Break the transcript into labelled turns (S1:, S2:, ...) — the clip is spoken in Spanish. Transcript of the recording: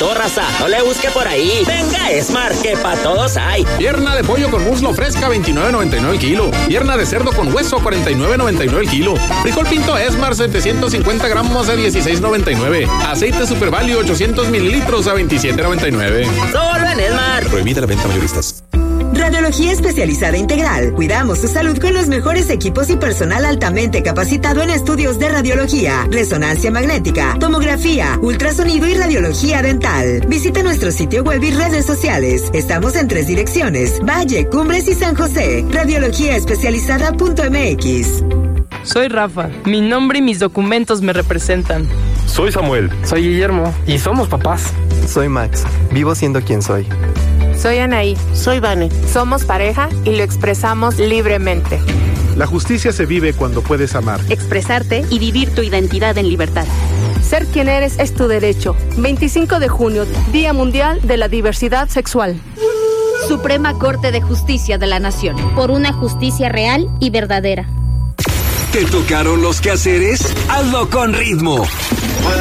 S1: pasó, raza. No le busque por ahí. Venga, Esmar, que pa' todos hay.
S2: Pierna de pollo con muslo fresca, $29.99 el kilo. Pierna de cerdo con hueso, $49.99 el kilo. Frijol pinto Esmar, 750 gramos a $16.99. Aceite Super Value, 800 mililitros a $27.99.
S1: Solo en Esmar.
S3: Prohibida la venta mayoristas.
S4: Radiología especializada integral. Cuidamos su salud con los mejores equipos y personal altamente capacitado en estudios de radiología, resonancia magnética, tomografía, ultrasonido y radiología dental. Visita nuestro sitio web y redes sociales. Estamos en 3 direcciones: Valle, Cumbres y San José. Radiologíaespecializada.mx.
S5: Soy Rafa. Mi nombre y mis documentos me representan.
S6: Soy Samuel.
S7: Soy Guillermo. Y somos papás.
S8: Soy Max. Vivo siendo quien soy.
S9: Soy Anaí.
S10: Soy Vane.
S9: Somos pareja y lo expresamos libremente.
S11: La justicia se vive cuando puedes amar,
S12: expresarte y vivir tu identidad en libertad.
S13: Ser quien eres es tu derecho. 25 de junio, Día Mundial de la Diversidad Sexual.
S12: Suprema Corte de Justicia de la Nación.
S14: Por una justicia real y verdadera.
S15: ¿Te tocaron los quehaceres? Hazlo con ritmo.